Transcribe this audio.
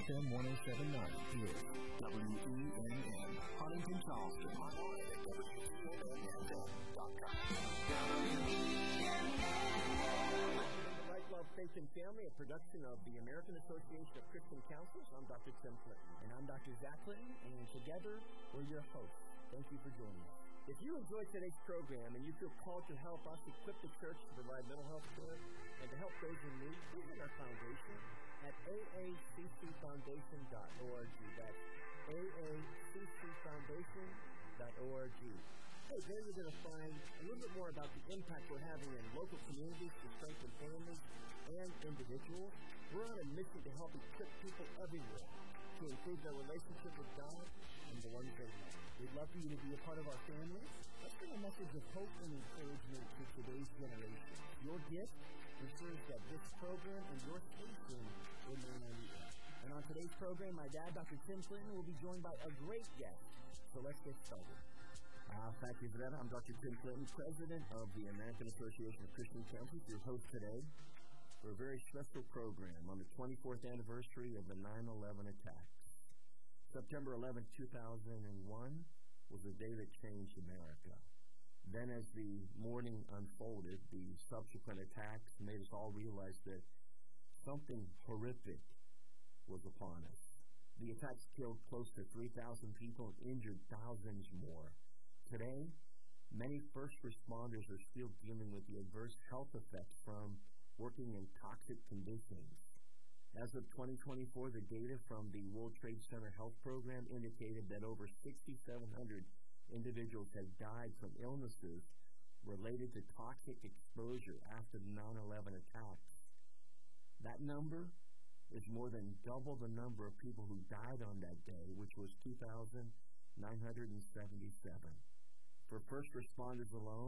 FM 1079 is WENN, Huntington, Charleston. Online at WENNFM.com. Life, Love, Faith, and Family, a production of the American Association of Christian Counselors. I'm Dr. Tim Clinton. And I'm Dr. Zach Clinton, and together we're your hosts. Thank you for joining us. If you enjoyed today's program and you feel called to help us equip the church to provide mental health care and to help those in need, visit our foundation at aaccfoundation.org. That's aaccfoundation.org. Hey, there you're going to find a little bit more about the impact we're having in local communities to strengthen families and individuals. We're on a mission to help equip people everywhere to improve their relationship with God and the ones they love. We'd love for you to be a part of our family. Let's bring a message of hope and encouragement to today's generation. Your gift ensures that this program and your station remain on the air. And on today's program, my dad, Dr. Tim Clinton, will be joined by a great guest. So let's get started. Thank you for that. I'm Dr. Tim Clinton, president of the American Association of Christian Counselors, your host today for a very special program on the 24th anniversary of the 9/11 attacks. September 11, 2001 was the day that changed America. Then as the morning unfolded, the subsequent attacks made us all realize that something horrific was upon us. The attacks killed close to 3,000 people and injured thousands more. Today, many first responders are still dealing with the adverse health effects from working in toxic conditions. As of 2024, the data from the World Trade Center Health Program indicated that over 6,700 individuals had died from illnesses related to toxic exposure after the 9/11 attacks. That number is more than double the number of people who died on that day, which was 2,977. For first responders alone,